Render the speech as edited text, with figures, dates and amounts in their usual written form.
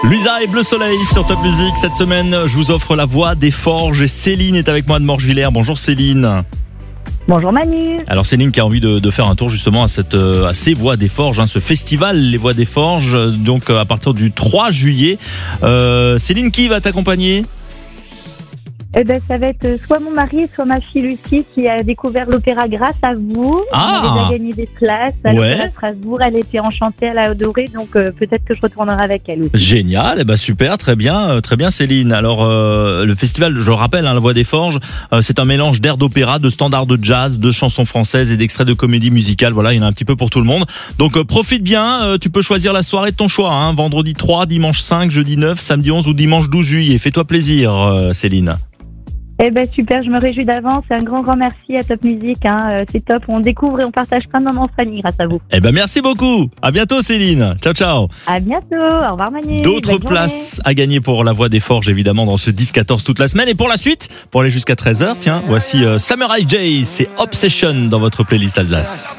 Luisa et Bleu Soleil sur Top Music. Cette semaine, je vous offre la voix des Forges et Céline est avec moi de Morgevillers. Bonjour Céline. Bonjour Manu. Alors Céline qui a envie de faire un tour justement à ces Voix des Forges, ce festival Les Voix des Forges, donc à partir du 3 juillet. Céline, qui va t'accompagner ? Ça va être soit mon mari, soit ma fille Lucie qui a découvert l'opéra grâce à vous. Ah. On a déjà gagné des places à l'opéra de Strasbourg. Elle était enchantée, elle a adoré, donc peut-être que je retournerai avec elle aussi. Génial, super, très bien Céline. Alors le festival, je le rappelle, La Voix des Forges, c'est un mélange d'airs d'opéra, de standards de jazz, de chansons françaises et d'extraits de comédie musicale. Voilà, il y en a un petit peu pour tout le monde. Donc profite bien, tu peux choisir la soirée de ton choix, vendredi 3, dimanche 5, jeudi 9, samedi 11 ou dimanche 12 juillet. Fais-toi plaisir Céline. Super, je me réjouis d'avance. Un grand merci à Top Music. C'est top, on découvre et on partage plein de moments en famille grâce à vous. Merci beaucoup. À bientôt Céline. Ciao. À bientôt. Au revoir Manu. D'autres places à gagner pour la Voix des Forges évidemment dans ce 10-14 toute la semaine. Et pour la suite, pour aller jusqu'à 13h, voici Samurai J, c'est Obsession dans votre playlist Alsace.